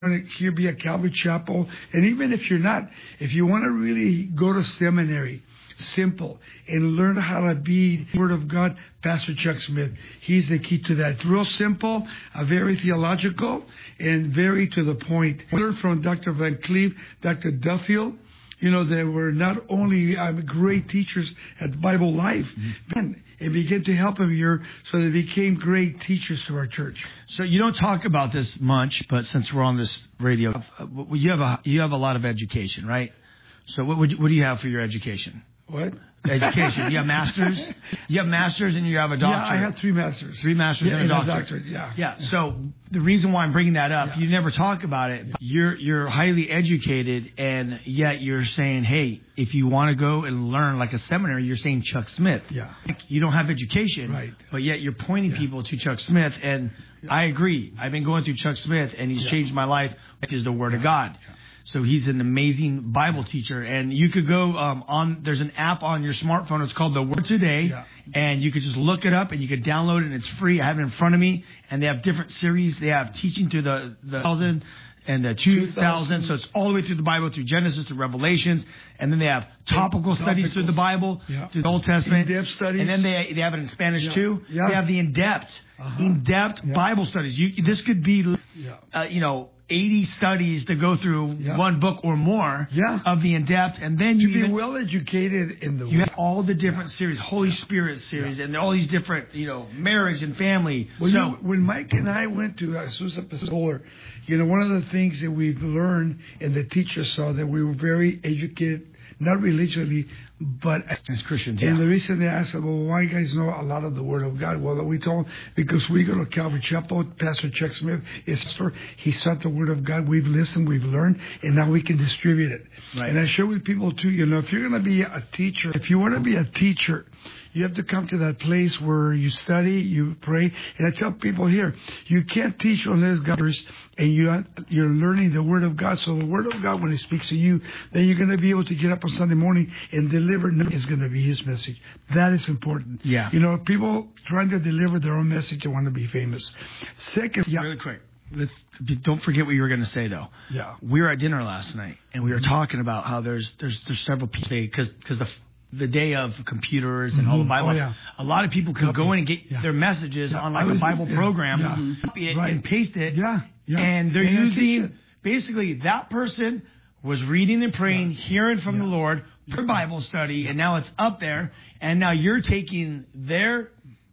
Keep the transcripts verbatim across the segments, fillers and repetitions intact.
here be at Calvary Chapel, and even if you're not, if you want to really go to seminary, simple, and learn how to be the Word of God, Pastor Chuck Smith, he's the key to that. It's real simple, uh, very theological, and very to the point. We learned from Doctor Van Cleve, Doctor Duffield, you know, they were not only uh, great teachers at Bible Life, mm-hmm. and it began to help them here, so they became great teachers to our church. So you don't talk about this much, but since we're on this radio, uh, you have a you have a lot of education, right? So what would you, what do you have for your education? What? Education. You have masters. You have masters, and you have a doctorate. Yeah, I have three masters. Three masters yeah, and a doctorate. doctorate. Yeah. Yeah. So the reason why I'm bringing that up, yeah. you never talk about it. You're you're highly educated, and yet you're saying, hey, if you want to go and learn like a seminary, you're saying Chuck Smith. Yeah. You don't have education, right? But yet you're pointing yeah. people to Chuck Smith, and yeah. I agree. I've been going through Chuck Smith, and he's yeah. changed my life, which is the Word yeah. of God. Yeah. So he's an amazing Bible teacher, and you could go um, on. There's an app on your smartphone. It's called The Word Today, yeah. and you could just look it up, and you could download it, and it's free. I have it in front of me, and they have different series. They have teaching to the the thousand and the two thousand, so it's all the way through the Bible, through Genesis to Revelations, and then they have topical Topical. studies through the Bible, yeah. through the Old Testament, in-depth studies, and then they they have it in Spanish yeah. too. Yeah. They have the in-depth, uh-huh. in-depth yeah. Bible studies. You this could be, yeah. uh, you know. eighty studies to go through yeah. one book or more yeah. of the in-depth. And then you to be even, well educated in the You have all the different yeah. series, Holy yeah. Spirit series, yeah. and all these different, you know, marriage and family. Well, so you know, when Mike and I went to Azusa Pastola, you know, one of the things that we've learned and the teacher saw that we were very educated, not religiously, but as Christians. And yeah. the reason they asked, well, why you guys know a lot of the Word of God? Well, we told them, because we go to Calvary Chapel, Pastor Chuck Smith is pastor. He sought the Word of God. We've listened, we've learned, and now we can distribute it. Right. And I share with people, too, you know, if you're going to be a teacher, if you want to be a teacher, you have to come to that place where you study, you pray. And I tell people here, you can't teach unless God first, and you, you're learning the Word of God. So the Word of God, when He speaks to you, then you're going to be able to get up on Sunday morning and deliver. Is going to be His message. That is important. Yeah. You know, people trying to deliver their own message and want to be famous. Second, yeah. Really quick. Let's, don't forget what you were going to say, though. Yeah. We were at dinner last night, and we were talking about how there's there's there's several people because because the the day of computers and mm-hmm. all the Bible, oh, yeah. a lot of people can go in and get yeah. their messages yeah. on like was, a Bible yeah. program, yeah. copy it right. and paste it, yeah. Yeah. and they're and using basically that person was reading and praying, yeah. hearing from yeah. the Lord for Bible study, and now it's up there, and now you're taking their,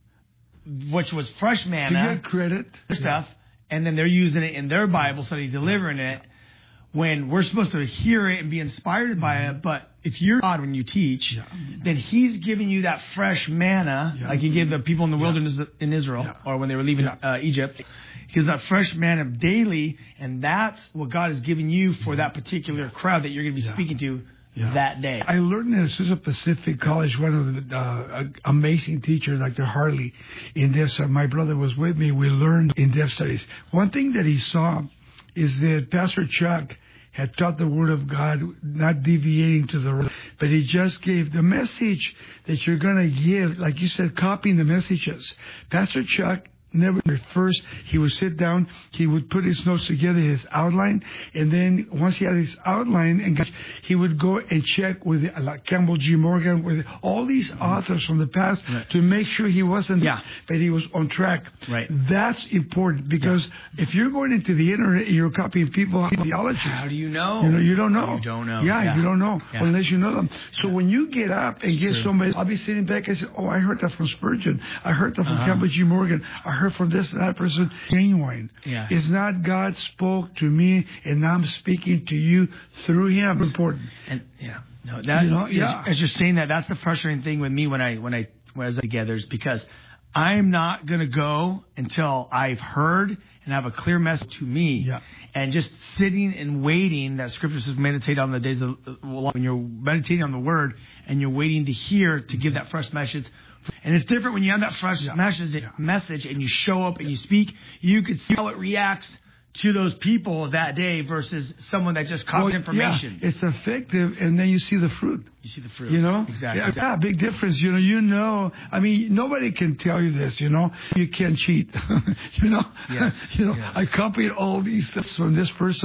which was fresh manna, to get credit, stuff, yeah. and then they're using it in their Bible study, delivering it, when we're supposed to hear it and be inspired by it, but if you're God when you teach, yeah. then He's giving you that fresh manna, yeah. like He gave the people in the wilderness yeah. in Israel, yeah. or when they were leaving yeah. uh, Egypt. He's that fresh manna daily, and that's what God is giving you for that particular crowd that you're going to be yeah. speaking to yeah. that day. I learned at Azusa Pacific College, one of the uh, amazing teachers, Doctor Harley, in this. Uh, my brother was with me. We learned in deaf studies. One thing that he saw is that Pastor Chuck had taught the Word of God, not deviating to the right, but he just gave the message that you're going to give, like you said, copying the messages. Pastor Chuck never first he would sit down, he would put his notes together, his outline, and then once he had his outline, and he would go and check with like Campbell G. Morgan, with all these authors from the past right. to make sure he wasn't, yeah. but he was on track. Right. That's important because yeah. if you're going into the internet, and you're copying people theology. How do you know? You know, you don't know. You don't know. Yeah, yeah. you don't know yeah. unless you know them. So yeah. when you get up and it's get true. somebody, I'll be sitting back and say, "Oh, I heard that from Spurgeon. I heard that from uh-huh. Campbell G. Morgan. I heard from this and that person." Genuine. Yeah. It's not God spoke to me and I'm speaking to you through Him. Important. And yeah, no, that you know, is, yeah. as you're saying that, that's the frustrating thing with me when I when I when I was together is because I'm not going to go until I've heard and have a clear message to me. Yeah. And just sitting and waiting, that Scripture says meditate on the days of, when you're meditating on the Word and you're waiting to hear to give that fresh message. And it's different when you have that fresh yeah. message, yeah. message and you show up and you speak. You could see how it reacts to those people that day versus someone that just copied well, information. Yeah, it's effective, and then you see the fruit. You see the fruit. You know? Exactly. Yeah, exactly. yeah, big difference. You know, you know, I mean, nobody can tell you this, you know. You can't cheat. you know? Yes. you know, yes. I copied all these things from this person.